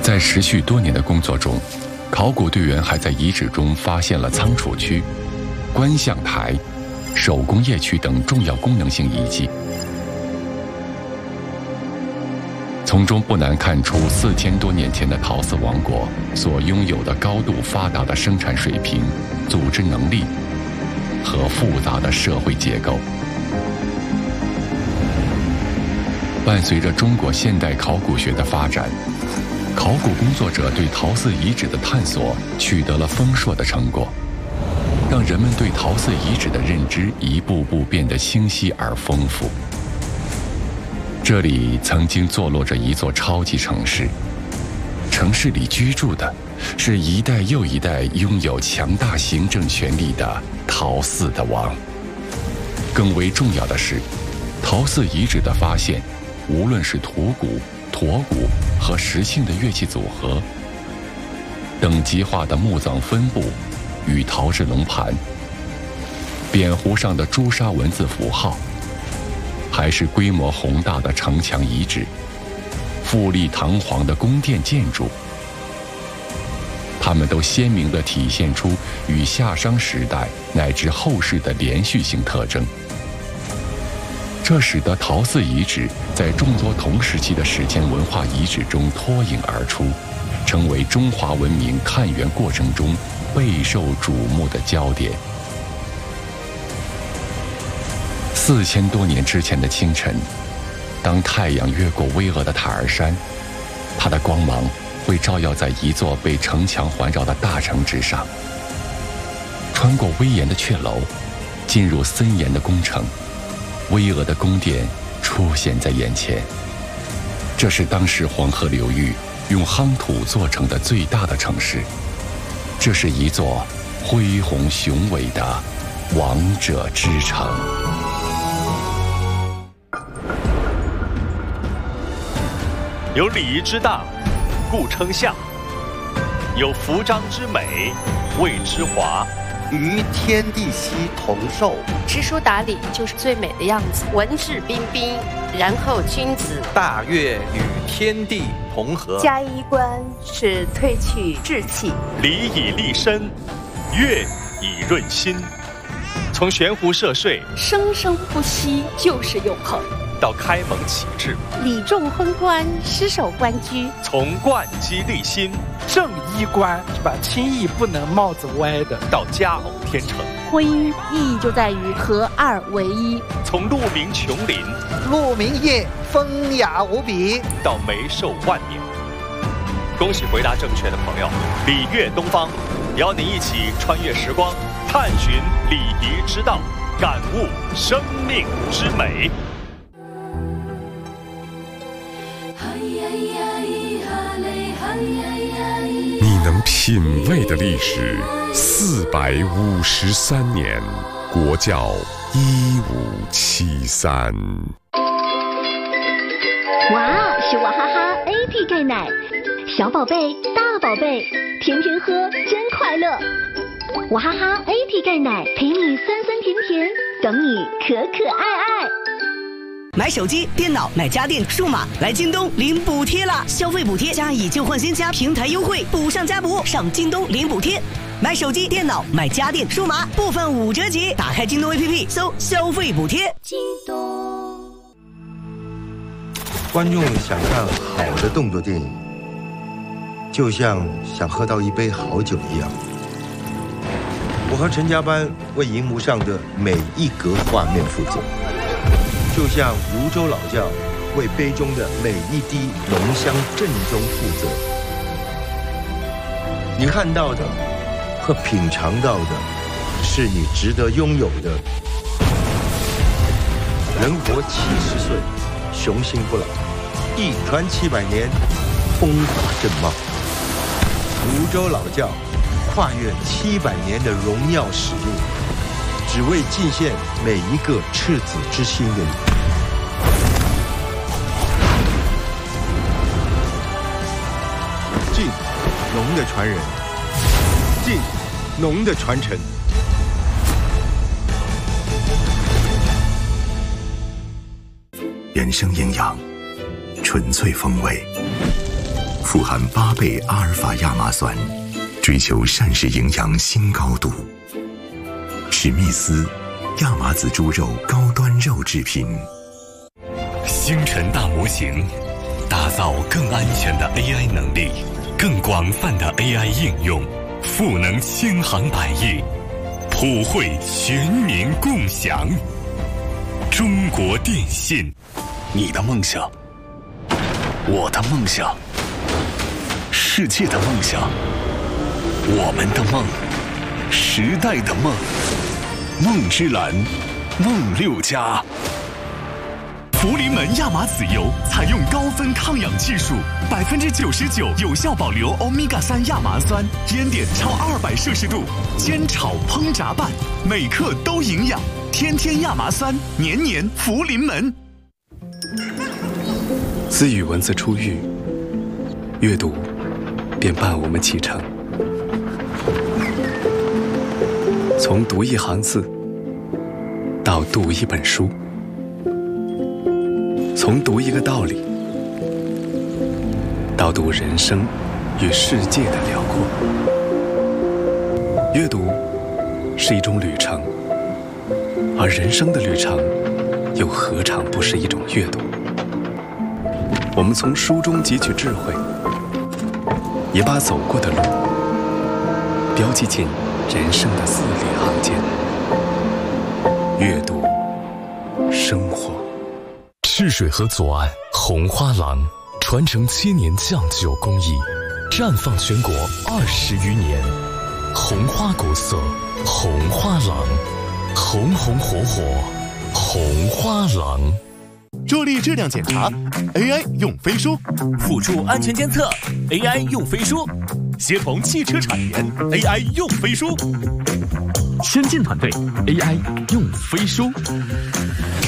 在持续多年的工作中，考古队员还在遗址中发现了仓储区、观象台、手工业区等重要功能性遗迹，从中不难看出4000多年前的陶寺王国所拥有的高度发达的生产水平、组织能力和复杂的社会结构。伴随着中国现代考古学的发展，考古工作者对陶寺遗址的探索取得了丰硕的成果，让人们对陶寺遗址的认知一步步变得清晰而丰富。这里曾经坐落着一座超级城市，城市里居住的是一代又一代拥有强大行政权力的陶寺的王。更为重要的是，陶寺遗址的发现，无论是土鼓、驼鼓和石磬的乐器组合，等级化的墓葬分布与陶制龙盘，扁壶上的朱砂文字符号，还是规模宏大的城墙遗址、富丽堂皇的宫殿建筑，它们都鲜明地体现出与夏商时代乃至后世的连续性特征。这使得陶寺遗址在众多同时期的史前文化遗址中脱颖而出，成为中华文明探源过程中备受瞩目的焦点。4000多年之前的清晨，当太阳越过巍峨的塔尔山，它的光芒会照耀在一座被城墙环绕的大城之上，穿过威严的阙楼，进入森严的宫城，巍峨的宫殿出现在眼前。这是当时黄河流域用夯土做成的最大的城市，这是一座恢宏雄伟的王者之城。 有礼仪之大，故称夏；有服装之美，谓之华。 与天地熙同寿， 知书达理就是最美的样子，文质彬彬，然后君子。 大悦与天地同和， 加衣冠是褪去稚气， 礼以立身，乐以润心。从悬壶涉水， 生生不息就是永恒。 到开蒙启智， 礼重婚冠，失守官居。 从贯机立心， 正衣冠是吧？轻易不能帽子歪的。 到佳偶天成， 婚姻意义就在于合二为一。 从鹿鸣琼林， 鹿鸣夜，风雅无比， 到梅寿万年。恭喜回答正确的朋友，礼乐东方，邀您一起穿越时光，探寻礼仪之道，感悟生命之美。 你能品味的历史453年，国窖1573。 哇，是娃哈哈 AP 钙奶，小宝贝、大宝贝，天天喝真快乐。娃哈哈 AP 钙奶陪你酸酸甜甜，等你可可爱爱。 买手机、电脑、买家电、数码，来京东领补贴啦！消费补贴加以旧换新加平台优惠，补上加补，上京东领补贴。买手机、电脑、买家电、数码，部分5折起。打开京东 APP， 搜消费补贴。 京东。 观众想看好的动作电影，就像想喝到一杯好酒一样。我和陈家班为荧幕上的每一格画面负责。就像泸州老窖为杯中的每一滴浓香正宗负责。你看到的和品尝到的，是你值得拥有的。人活70岁，雄心不老；一传700年，风华正茂。泸州老窖跨越700年的荣耀使命，只为敬献每一个赤子之心的你。晋，农的传人；晋，农的传承。 原生营养，纯粹风味， 富含8倍阿尔法亚麻酸，追求膳食营养新高度。史密斯亚麻籽猪肉高端肉制品。 星辰大模型，打造更安全的 AI 能力，更广泛的 AI 应用，赋能千行百业，普惠全民共享。中国电信， 你的梦想，我的梦想，世界的梦想，我们的梦，时代的梦，梦之蓝，梦6家。 福临门亚麻籽油采用高分抗氧技术，99%有效保留欧米伽3亚麻酸，烟点超200摄氏度，煎炒烹炸拌，每克都营养。天天亚麻酸，年年福临门。 自与文字初遇，阅读便伴我们启程。从读一行字，到读一本书。从读一个道理，到读人生与世界的辽阔。阅读是一种旅程，而人生的旅程又何尝不是一种阅读？我们从书中汲取智慧，也把走过的路标记进人生的字里行间。阅读，生活。 赤水河左岸红花廊，传承7年酱酒工艺，绽放全国20余年。红花国色，红花廊，红红火火，红花廊。 助力质量检查 ，AI 用飞书； 辅助安全监测 ，AI 用飞书；协同汽车产研 ，AI 用飞书； 先进团队 AI 用飞书。